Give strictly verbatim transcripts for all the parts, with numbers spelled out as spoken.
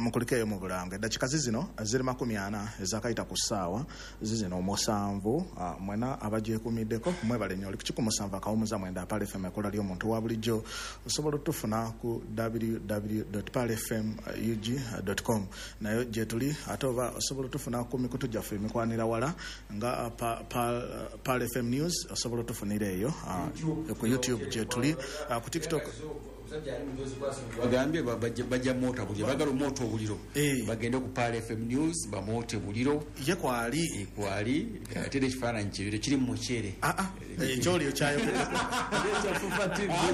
mukulikeyo mu Bulange dakika zino ziri makumi ana ezakaita ku ssaawa zizino omusanvu uh, mwena abagyekumiddeko mwebale nnyo oli ku kikumi musanvu akawumuza mwenda Pal F M ekola ly'omuntu wa bulijjo osobola otufuna ku w w w dot pal f m u g dot com nayo gye tuli ate oba osobola otufuna ku mikutu gyaffe emikwanira wala nga uh, pa, pa, uh, Pal F M News osobola otufunira eyo uh, ku YouTube gye tuli uh, ku TikTok bagambye bajja moto buliro bagalo moto buliro bagende ku Pal F M News ba moto buliro ye kwali kwali atende kifaananyi kiriro kiri mu mucere ah ah ekyoli okyayo ya fufa T V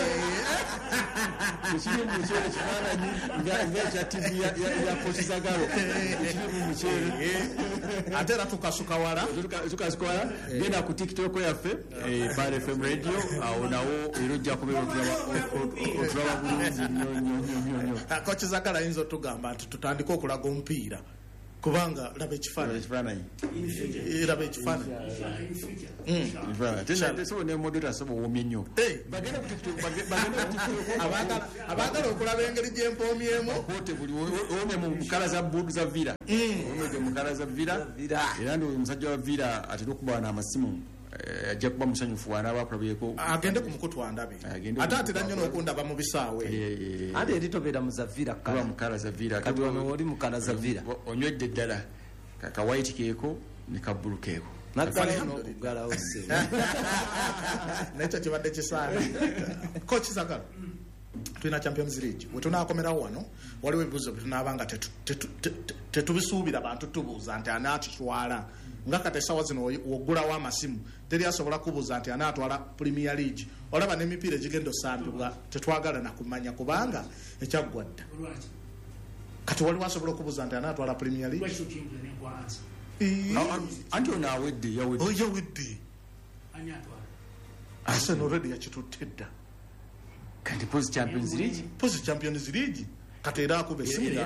kiri mu mucere kifaananyi nga nga T V ya ya Kochizagalo kiri mu mucere atera tukasuka wala tukasuka wala genda ku TikTok yaffe Pal F M Radio awo nawo irojja kubera oturaba bulungi nnyo nnyo nnyo nnyo Kochizagalo ayinza tugamba nti tutandika okulaga omupiira kubanga labe ekifaananyi ekifaananyi labe ekifaananyi ifa tena teso ne modera sabo womye nnyo bagenda ku TikTok bagenda ku TikTok abagala abagala okulaba engeri gy'empomyemu kote buli womye mu mukala za budu za vira womye mu mukala za vira era ndo musajja wa vira atero kuba na amasimu ajja kuba musanyufu wana abakulabiyeko agende ku mukutu wandabe ate atera nnyo n'okundaba mu bisaawe ate eritobera mu zavira kala mukala za vira kati wano oli mukala za vira onywedde ddala kaka white keeko ne kabulu keeko nakala n'okugala ose nekyo kibadde kisaani Kochizagalo tulina Champions League we tunaakomerawo wano waliwo ebibuuzo bye tunaabanga tetubisuubira bantu tubuuza nti ani atutwala nga kati essaawa zino wogulawo amasimu teri asobola kubuuza nti ani atwala Premier League olaba n'emipiira egigenda osambibwa tetwagala nakumanya kubanga ekyaggwa dda kati waliwo asobola okubuuza nti ani atwala Premier League anti ono awedde yawedde yawedde Arsenal already yakitutte dda kati post Champions League post Champions League kati era akube simira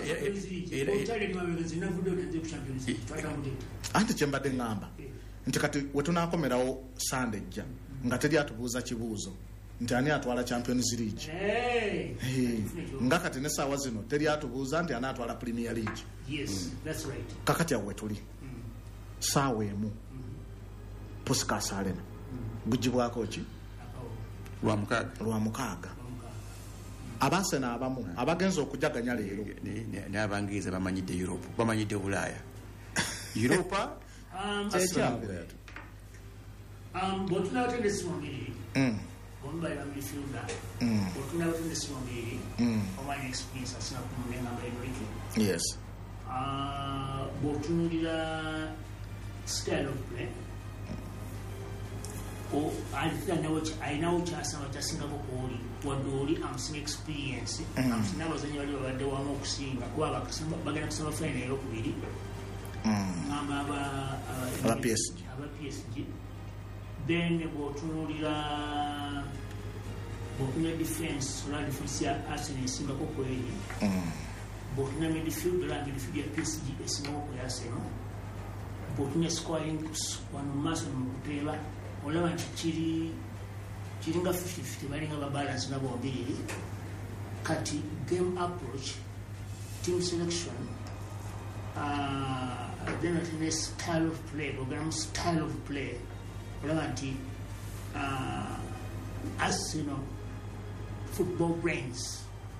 anti kyembadde ngamba nti kati we tunaakomerawo Sunday jja nga teri atubuuza kibuuzo nti ani atwala Champions League nga kati ne saawa zino teri atubuuza nti ani atwala Premier League kakati awo we tuli saawa emu Puskas Arena gugibwako ki lwa mukaaga lwa mukaaga abasena abamu abagenza okujaganya leero n'abangereza bamanyidde Europe bamanyidde Bulaaya Europe kyekyambira bwotuna otendesi wangeri omubalira mu midfielder bwotuna otendesi wangeri omwana experience asina kumunengamba enrique yes bwotunulira style of play o alinawo kyasanga kyasingako kuoli wadde oli amusinga experience amusinga abazanyi bali babadde wamu okusinga kuba bagenda kusamba final eyokubiri ngamba aba P S G then bwotunulira bwotunulira defense olwa defense ya Arsenal esingako kweri bwotunulira midfield olwa midfield ya P S G esingako kweri Arsenal bwotunulira scoring wano mu maaso mukuteeba olaba nti kiri kiringa fifty fifty balinga babalance nga bombiri kati game approach team selection uh, then a style of play program style of play olaba nti uh, Arsenal football brains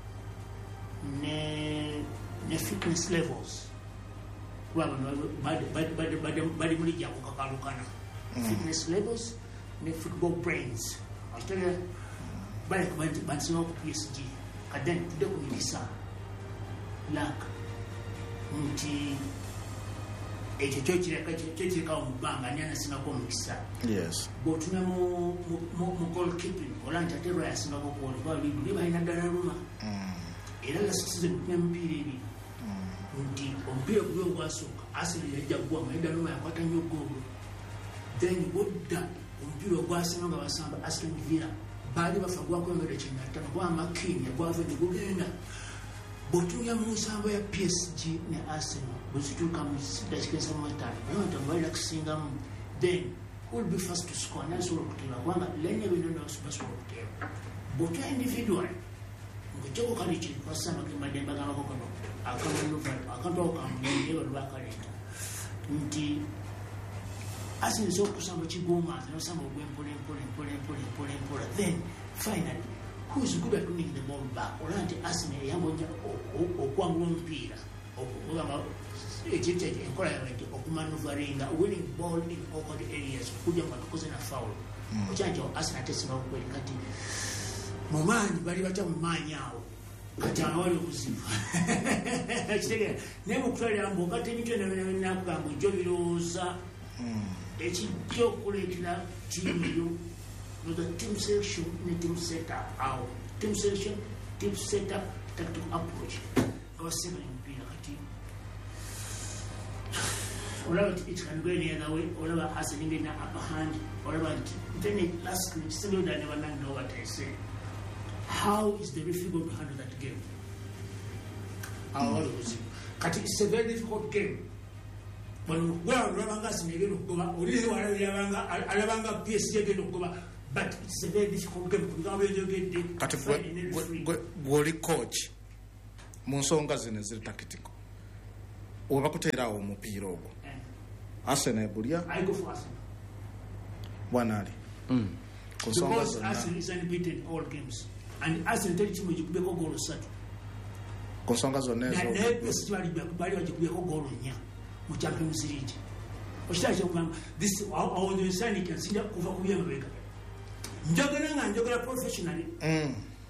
ne ne fitness levels waba badi muli jabu kakalukana fitness levels ne football brains Australia bali kubanti bansino ku P S G kaden tude ku milisa lak nti ekyo kyo kireka kyo kireka omubanga nyana singa ko mukisa yes botuna mu mu goalkeeping olanja tero yasinga ko ko kwa bibi bayina Donnarumma era la season mpira ibi nti ompira kuyo kwasoka Arsenal yajja kuwa Donnarumma yakwata nnyo goal then wodda ompira gwasanga nga basamba Aston Villa bali bafagwa kwengere kinata kwa makinya gwave ndugenda botunya mu nsamba ya P S G ne Arsenal bosituka mu dakika matano nto bali kusinga mu then who will be first to score na solo kutela kwanga lenye bino ndo super kutela botunya individual ngojo kali chini kwa sana kimademba kama kokono akantu ako kamunye bano bakaleta nti asinze okusamba kigomaazi nosamba ogwempolempolempolempolempolempola then finally who is good at winning the ball back olaba nti Arsenal eyangoja okwangula omupiira okugamba ekyo enkola yawe nti okumanuvaringa winning ball in awkward areas okuja nga tukoze na foul okyanti Arsenal tesinga kukweri kati mumaanyi bali batya mumaanyi awo kati awali obuzibu kitegera naye mukutwalira mbu okati emitwe nakugamba ejjo birowooza ekijja okuleetera tiimu eyo the team selection ne team setup awo team selection team setup tactical approach abasema empiira kati olaba nti it can go any other way olaba Arsenal ngena upper hand olaba nti then last week still don't never know what I say. How is the referee going to handle that game? Mm. Kati it's a very difficult game. When we are Rabanga Sinegano Goba, or is Alabanga P S G again Goba, but it's a very difficult game. Goli coach Monsonga zinezil tactical. Obakutera omupiira ogwo. Arsenal bulia. I go for Arsenal. Wanali. Mm. Because Arsenal is unbeaten all games. And Arsenal tell you kubeko goal satu. Konsonga zone zo. Na nepesi bali bali kubeko goal nya mu Champions League. Oshitaje kwamba this our understanding can see that kuva kubiya mbeka. Njogera nga njogera professionally. Mm.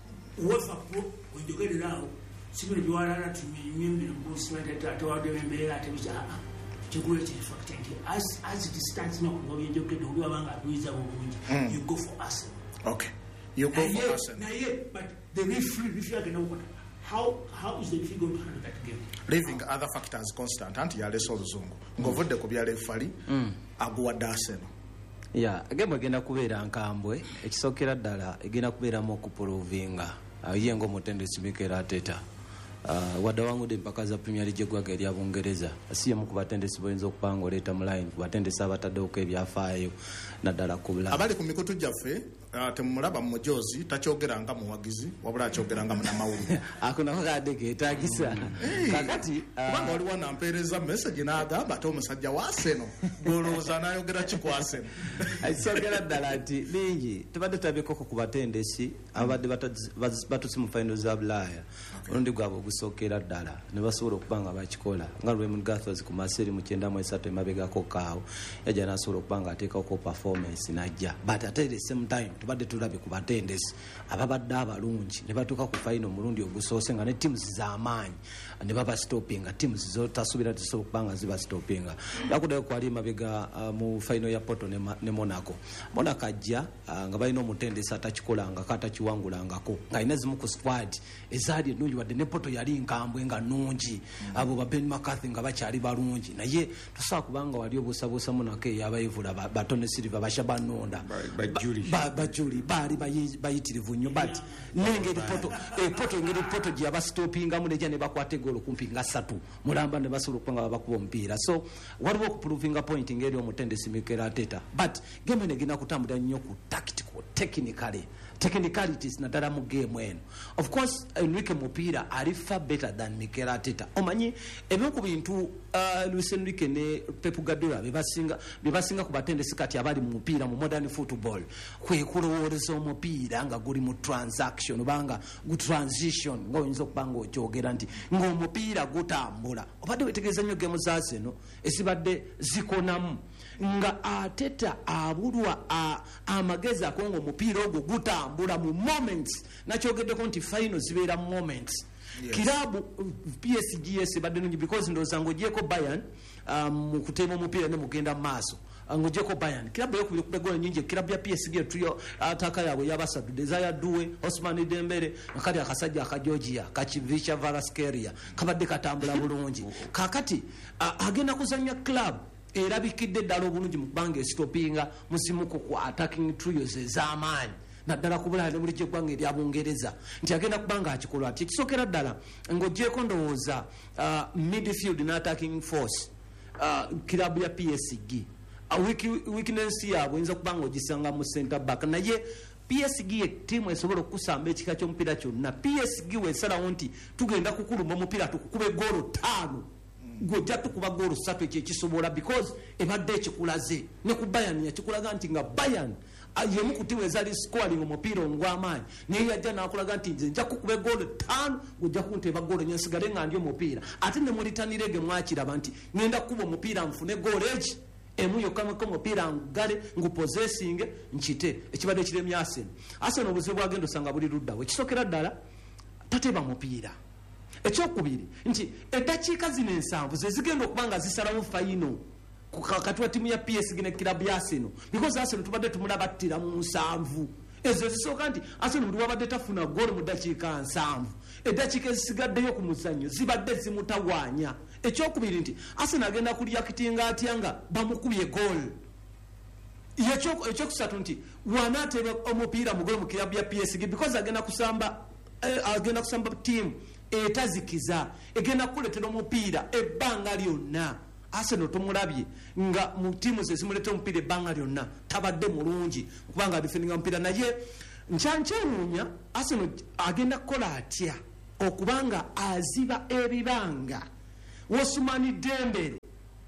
UEFA pro njogera rawo. Sibiri biwalala tumimbi n'bosi wenda atawade mbere atebicha a. Chikule chi factor as as it stands now ngo njogera ndo abanga abiza bulungi. You go for Arsenal. Okay. You go for Arsenal. Now, yeah, but the referee, referee can know how how is the referee going to handle that game? Leaving other factors constant, anti yale soluzungu. Ngovodde ku byale fali aguwadde Arsenal. Yeah, game egenda kubeera nkambwe, ekisokera ddala egenda kubeeramu okuprovinga. Yengo mutendesi Mikel Arteta. Uh, wadde wangudde empaka za Premier League gwaga eri Abongereza asiye mu kubatendesi boyinza okupanga oleeta mu line kubatendesi abataddeoko ebyafaayo naddala ku bulamu abali ku mikutu gyaffe uh, temulaba mujozi takyogeranga muwagizi wabula akyogeranga munamawulire ako nako kadde keetaagisa kakati kubanga wali wanampeereza message n'agamba ate omusajja wa Arsenal golowooza n'ayogera ki ku Arsenal ekisogera ddala nti bingi tubadde tulabyekoko ku batendesi abadde batusi mu final za Bulaaya olundi gwabwe ogusokera ddala ne basobola okuba nga bakikola nga Raymond Gathers ku masiri mu kyenda mu esatu emabegako kaawo yajja n'asobola okuba nga ateekako performance n'ajja but at the same time tubadde tulabye ku batendesi ababadde abalungi ne batuuka ku final omulundi ogusoose nga ne teams z'amaanyi ne baba stoppinga teams zo tasuubira tisobola okuba nga ziba stoppinga bakuddayo kwali emabega uh, mu final ya Porto ne, ne Monaco Monaco ajja uh, nga balina omutendesi atakikolangako atakiwangulangako nga alina zimu ku squad ezaali ennungi wadde ne Porto yali nkambwe nga nnungi mm. abo ba Ben McCarthy nga bakyali balungi naye tosobola kubanga wali obuusabuusa Monaco eyabayivula Batone Silva Bashaba Nonda bajuli baali bayitirivu nnyo but nengeri Porto eh, Porto ngeri Porto gye yabastopingamu nejja ne bakwata egolo kumpi nga ssatu mulamba ne basobola okuba nga babakuba omupiira so waliwo okuprovinga point ngeri omutendesi Mikel Arteta but game negina kutambula nnyo ku tactical technically technicalities naddala mu game eno of course Enrique Mupiira ali far better than Mikel Arteta omanyi ebimu ku bintu uh, Luis Enrique ne Pep Guardiola bebasinga bebasinga ku batendesi kati abali mu mupiira mu modern football kwe kulowooleza omupiira nga guli mu transaction obanga gu transition ng'oyinza okubanga okyogera nti ng'omupiira gutambula obadde wetegereza nnyo game zaase no ezibadde zikonamu nga Arteta abulwa amagezi akongo omupiira ogwo gutambula mu moments nakyogeddeko nti final zibeera moments yes. Kilabu P S G S badde nungi because ndoza ngogyeko Bayern mu um, kutema omupiira ne mugenda maaso ngogyeko Bayern kilabu yokubira kubegole nyingi kilabu ya P S G trio ataka yabwe yabasatu Desire Doué Ousmane Dembele nakati akasajja aka Georgia Kachivicha Varaskelia kabadde katambula bulungi kakati uh, agenda kuzanya club erabikidde ddala obulungi mu kubanga estopinga musimuko ku attacking trios ez'amaanyi naddala kubula ne buli kyegwanga eri Abongereza nti agenda kubanga akikola ati ekisokera ddala ng'ogyeko ndowooza uh, midfield n'attacking force uh, kilabu ya P S G uh, weakness yaabwe oyinza kubanga ogisanga mu center back naye P S G ye tiimu esobola okusamba ekika ky'omupiira kyonna. P S G weesalawo nti tugenda kukulumba omupiira tukukube goolo ttaano gwojja tukuba goolo ssatu ekyo ekisobola because ebadde ekikulaze ne ku Bayern yakikulaga nti nga Bayern yemu ku tiimu ezali scoring omupiira ogw'amaanyi naye yajja n'akulaga nti nze nja kukuba goolo ttaano gwojja kunteeba goolo nnyo nsigale nga ndi omupiira ate ne mulitanirege mwakiraba nti ngenda kukuba omupiira nfune goolo eki emu yokamako omupiira ngale ngupozesinge nkite ekibadde ekiremya Arsenal. Arsenal obuzibu bwagenda osanga buli luddawo ekisokera ddala tateeba mupiira. Ekyokubiri nti eddakiika zino ensanvu ze zigenda okuba nga zisalawo fayino kati wa tiimu ya P S G ne kilabu ya Arsenal because Arsenal tubadde tumulaba ttira mu nsanvu ezo zisooka nti Arsenal buli wabadde tafuna goolo mu ddakiika nsanvu eddakiika ezisigaddeyo ku muzannyo zibadde zimutawaanya. Ekyokubiri nti Arsenal agenda kuliyakitinga atya nga bamukubye goal. Ekyokusatu nti wanaateeba omupiira mugole mu kilabu ya P S G because agenda kusamba agenda kusamba tiimu etazikiza egenda kukuletera omupiira ebbanga lyonna. Arsenal tumulabye nga mu tiimu ze zimuleeta omupiira ebbanga lyonna tabadde mulungi kubanga defendinga omupiira naye nkyankyewuunya Arsenal agenda kukola atya okubanga aziba ebibanga Osmani Dembele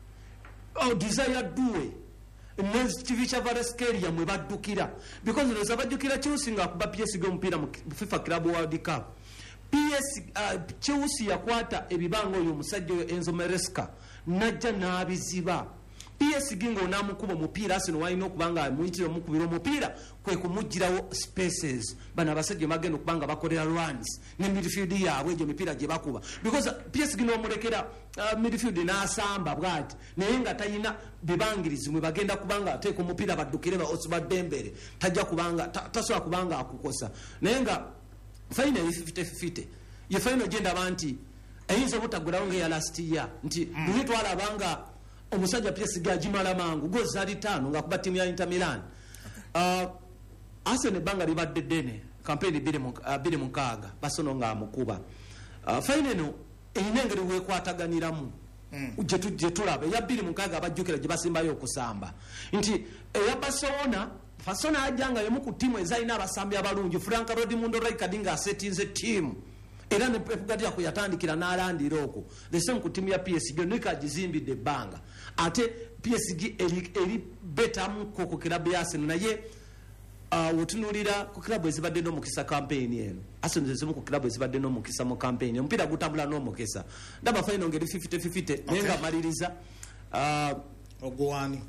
oh, Desire Doué ne Chivicha Kvaratskhelia mwe baddukira because leza bajjukira Chelsea nga akuba P S G omupiira mu FIFA Club World Cup. P S uh, Chelsea yakwata ebibanga oyo omusajja oyo Enzo Maresca najja n'abiziba. P S G ng'onaamukuba omupiira Arsenal walina okubanga amuyitira omukubira omupiira kwe kumugirawo spaces bano abasajja bagenda okubanga bakolera runs ne midfield yaabwe egyo emipiira gye bakuba because P S G n'omulekera uh, midfield n'asamba bwati naye nga talina bibangirizi mwe bagenda kubanga ateeka omupiira baddukire ba Osman Dembele tajja kubanga tasobola kubanga akukosa naye nga faina ye fifty fifty ye faina genda banti eyinza obutaggulawo ng'eya last year nti buli twalabanga omusajja P S G agimala mangu gozi ali ttaano nga kuba tiimu ya Inter Milan. Uh, Arsenal ebbanga libadde ddene kampeni bbiri mukaaga basono nga amukuba. Uh, faina eno erina engeri weekwataganiramu gye tulaba eya bbiri mukaaga abajjukira gye basimbayo okusamba nti eya Barcelona Fasona ajanga yemu ku tiimu ezalina abasambi abalungi Frank Rodimundo Rijkaard nga asetinze tiimu era ne Pep Guardiola yatandikira n'alandira okwo the same ku tiimu ya P S G nika gizimbidde ebbanga ate P S G eri, eri betamu ku kilabu ya Arsenal naye uh, wotunulira ku kilabu ezibadde n'omukisa kampeni eno Arsenal ezimu ku kilabu ezibadde n'omukisa mu kampeni omupiira gutambula n'omukisa ndaba final ngeri fifty fifty naye nga maliriza uh, ogwani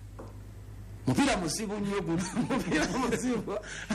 mupiira muzibu nnyo guno mupiira muzibu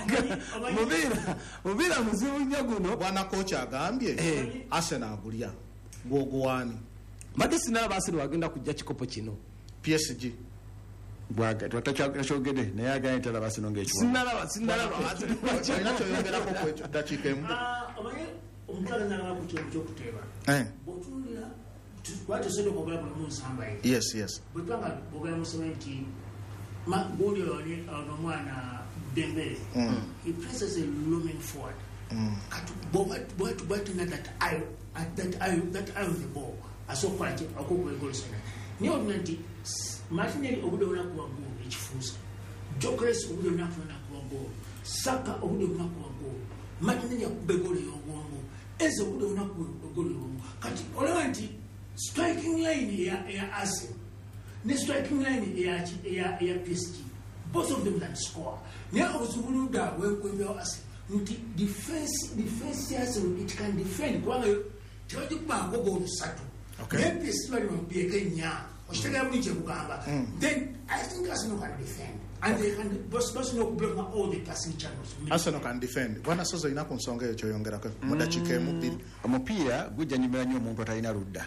mupiira mupiira muzibu nnyo guno bwana kocha agambye Arsenal agulya gwogwani mbadde sinalaba Arsenal agenda kujja kikopo kino P S G bwaga twatakyogede naye agambye talaba Arsenal ng'ekiwa sinalaba sinalaba olina kyoyongerako ku ekyo ddakiika emu omanyi omutwala nalaba ku kintu ky'okuteeba bw'otuulira twatesedde okwogera buli mu nsamba ye yes yes bwe twanga bwogera musome nti gundi ono omwana Dembele he places a looming forward kati bwatubatina that eye that eye that eye of the ball asokola ki okukuba egolo sena niye olina nti Martinelli obudde bunakuwa goolo ekifuusa Gyökeres obudde bunakuwa goolo Saka obudde bunakuwa goolo Martinelli akuba egolo ey'obwongo Eze obudde bunakuwa egolo ey'obwongo kati olaba nti striking line ya Arsenal ne striking line ya ya ya P S G both of them can score naye obuzibulu bwabwe bw'ebyo Arsenal nti defense defense ya Arsenal it can defend kubanga tebajja kubanga goolo ssatu naye P S G bali mu byeka ennya okitegera bulungi ekugamba then I think Arsenal can defend and they can both no block all the passing channels Arsenal can defend bwana sozo ina ku nsonga eyo kyoyongerako mu dakiika emu bbiri omupiira gujjanyumira nnyo omuntu atalina ludda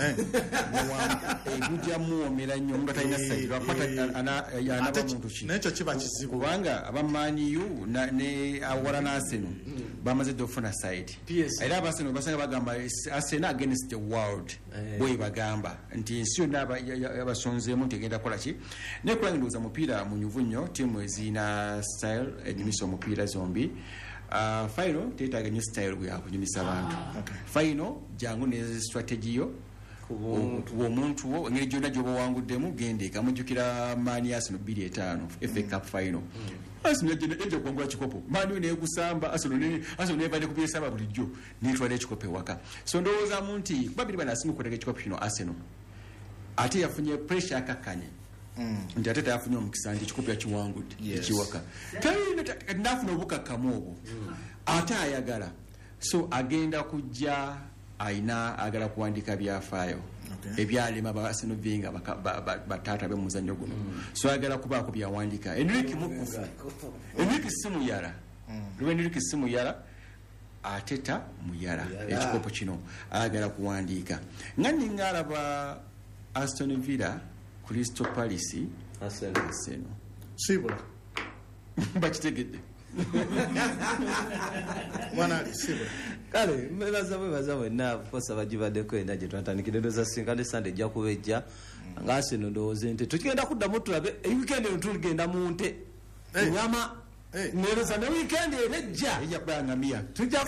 gujja muwomera nnyo omuntu atalina sayiro akwata anaba muntu ki nekyo kiba kizibu kubanga abamaniyu ne awala n'Arsenal bamaze dde okufuna side era ab'Arsenal basanga bagamba Arsenal against the world bwe bagamba nti ensi yonna yabasonzeemu nti egenda kukola ki naye kulanga ndowooza mupiira munyuvu nnyo tiimu ezirina style enyumisa omupiira zombi. Uh, final teetaaga nnyo style bwe yakunyumisa abantu final jangu ne strategy yo omuntu wo engeri gyonna gyoba owanguddemu gendeka mujjukira maani Arsenal bbiri etaano F A Cup final Arsenal ejja okuwangula kikopo maani neegusamba Arsenal neeva ne kubyesamba bulijjo netwala ekikopo ewaka so ndowoozamu nti babiri bana asinga okutega ekikopo kino Arsenal ate yafunye pressure akakkanye nti ate tayafunye omukisa nti ekikopo yakiwangudde ekiwaka nafuna obukakkamu obwo ate ayagala so agenda kujja aina agala kuwandika byafaayo ebyalema Arsenal vinga batata be muzannyo guno so agala kubaako byawandika Enrique mukufu Enrique simu yala Enrique simu yala ateta muyala ekikopo kino agala kuwandika ngani ngalaba Aston Villa Crystal Palace Arsenal sibula bakitegedde wana sibula kale mbebaza mbebaza wenna kosa bajibaddeko enda gye twatandikira ndoza sinkane Sunday ejja kubejja nga Arsenal ndowooza nti tukigenda kuddamu tulabe weekend eno tugenda mu nte nyama neroza ne weekend eno ejja ejja kuba ngamia tujja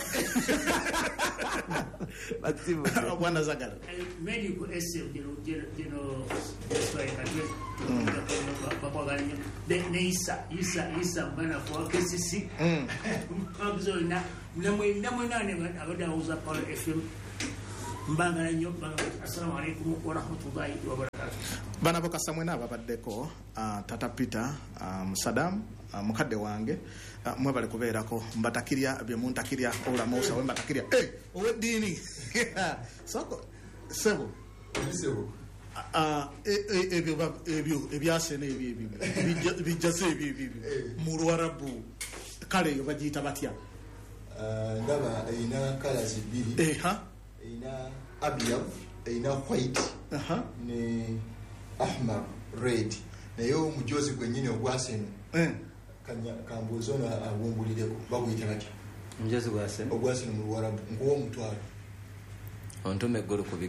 batibu bwana Zagala medical essay gino gino story katwe bakwaganya ne isa isa isa bana kwa K C C mkazo na namwe namwe nane abadauza Paul F M mbangala nnyo assalamu alaikum wa rahmatullahi wa barakatuh bana bokasa mwena ababaddeko tata Peter Musadam mukadde wange mwe bali kubeerako mbatakirya bye muntakirya olamusa we mbatakirya eh oweddiini soko sebo sebo ah ebyo ebyo ebyasene ebyo ebyo bijjase ebyo ebyo mu Luarabu kale yo bagiyita batya ndaba ina colors bbiri eh ha ina abyad ina white aha ne ahmar red nayo mujozi gwenyine ogwasene eh kanya kambuzona abumbulireko baguyita batya njozi gwasene ogwasene mu Luarabu ngo mutwalo ontume golo kubika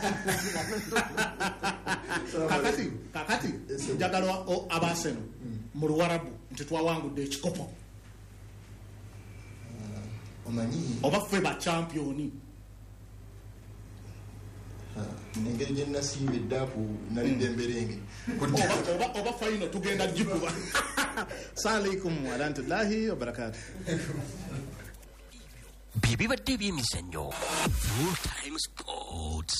kakati kakati njagala abaseno mu Luarabu nti twawangudde ekikopo omanyi oba ffe ba championi nengeri gye nasimba eddaku nalidde emberenge oba oba final tugenda jikuba assalamu alaikum wa rahmatullahi wa barakatuh Bibi badde by'emizannyo Full Time Sports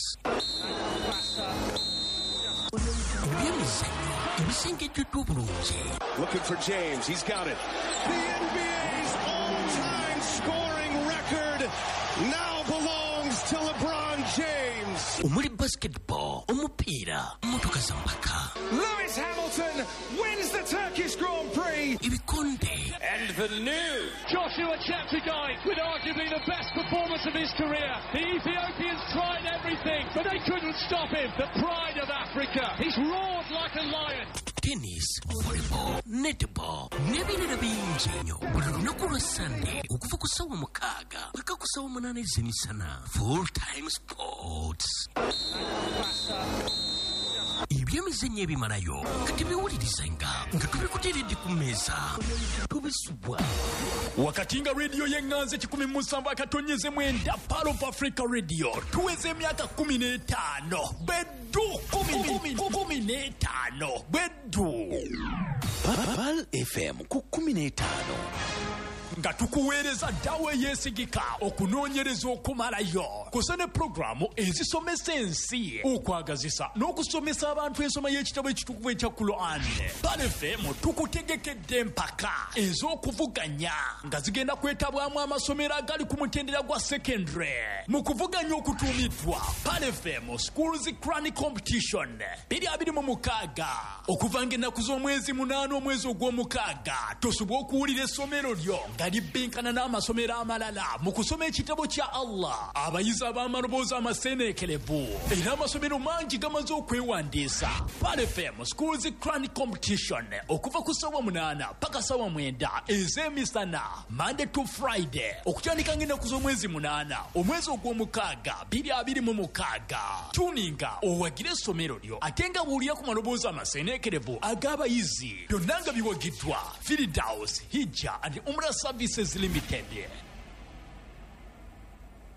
ebyemizannyo ebisengejjeddwa obulungi looking for James he's got it the N B A's all-time scoring record now belongs to LeBron James omuli basketball omupiira motoka za mpaka Lewis Hamilton wins the Turkish Grand Prix ebikonde and the new Joshua Cheptegei with arguably the best performance of his career. The Ethiopians tried everything, but they couldn't stop him. The pride of Africa. He's roared like a lion. tennis, volleyball, netball n'ebirala bingi nnyo buli lunaku lwa Sunday okuva ku ssaawa mukaaga paka ku ssaawa munaana ez'emisana. Full Time Sports ebyemizannyo ebimalayo nga tebiwulirizenga nga tubikuteeredde ku mmeeza tubisubwa wakati nga rediyo yeŋŋanze kikumi mu nsanvu akatonyeze mwenda Pearl of Africa Radio tuweza emyaka kumi n'etaano beddu kumi n'etaano beddu Pearl F M ku kumi n'etaano nga tukuweereza ddawo eyeesigika okunoonyereza okumalayo kusa ne puroguramu ezisomesa ensi okwagazisa n'okusomesa abantu ensoma y'ekitabo ekitukuvu ekya Quran. Pearl F M tukutegekedde empaka ez'okuvuganya nga zigenda kwetabwamu amasomero agali ku mutendera gwa secondary mu kuvuganya okutuumiddwa Pearl F M Schools Quran Competition biri abiri mu mukaaga okuva ng'ennaku z'omwezi munaana omwezi ogw'omukaaga tosobwa okuwulira essomero lyo nga libbinkana n'amasomero amalala mu kusoma ekitabo kya Allah. Abayizi ab'amaloboozi amaseeneekerevu era amasomero mangi gamaze okwewandiisa. Pearl F M Schools Quran Competition okuva ku ssaawa munaana paka ssaawa mwenda ez'emisana Monday to Friday okutandika ng'ennaku z'omwezi munaana omwezi ogw'omukaaga biri abiri mu mukaaga. Tuninga owagire essomero lyo ate nga buulira ku maloboozi amaseeneekerevu ag'abayizi byonna nga biwagiddwa Firdaus Hijja and Umrah Services Limited.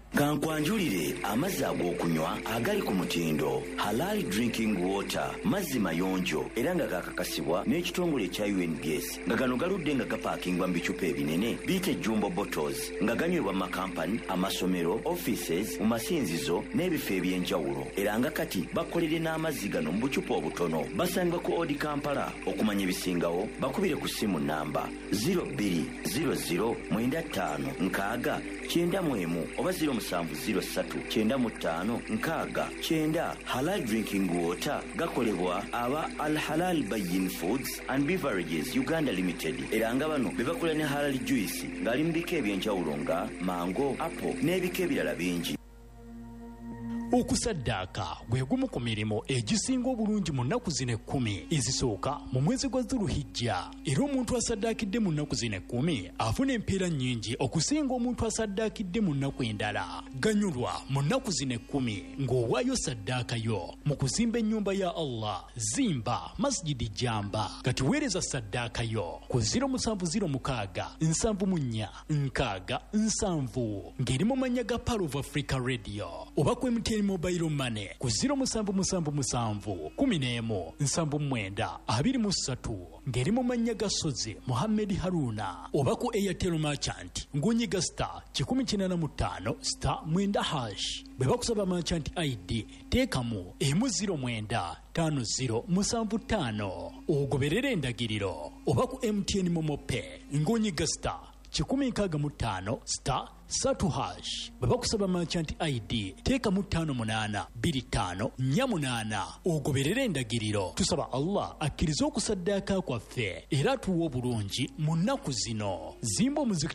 kankwanjulire amazzi ag'okunywa agali ku mutindo Halal Drinking Water, mazzi mayonjo era nga gakakasibwa n'ekitongole ekya U N B S nga gano galudde nga gapaakingwa mu bicupa ebinene biyite jumbo bottles nga ganywebwa mu makampani, amasomero, offices, mu masinzizo n'ebifo eby'enjawulo era nga kati bakolere n'amazzi gano mu bucupa obutono. Basangibwa ku Odi Kampala. Okumanya ebisingawo bakubire ku ssimu namba zero two zero zero nine five nkaaga kyenda mu emu oba zero seven zero three kyenda mu ttaano nkaaga kyenda. Halal Drinking Water gakolebwa aba Al Halal Bayin Foods and Beverages Uganda Limited era nga bano be bakola ne Halal Juice ng'ali mu bika eby'enjawulo nga mango, apple n'ebika ebirala bingi. Okusaddaaka gwe gumu ku mirimu egisinga obulungi mu nnaku zino ekkumi ezisooka mu mwezi gwa Dhulhijja, era omuntu asaddaakidde mu nnaku zino ekkumi afuna empeera nnyingi okusinga omuntu asaddaakidde mu nnaku endala. Ganyulwa mu nnaku zino ekkumi ng'owaayo saddaaka yo mu kuzimba ennyumba ya Allah. Zimba Masjidi Jamba kati weereza saddaaka yo ku zero seven zero six seven nine nkaaga nsanvu ng'eri mu mannya ga Power of Africa Radio oba ku M T N Mobile Money ku zero seven seven seven one one seven nine two three ng'eri mu mannya ga Sozi Mohammed Haruna oba ku Airtel Merchant ng'onyiga star one nine eight five star nine hash. Bwe bakusaba merchant I D teekamu emu zero nine five zero seven five ogoberera endagiriro oba ku M T N Momo Pay ng'onyiga star one six five star Satu hash. Bwe bakusaba merchant I D teekamu ttaano munaana bbiri ttaano nnya munaana ogoberera endagiriro. Tusaba Allah akkirize okusaddaaka kwaffe era tuwa obulungi mu nnaku zino. Zimba omuziki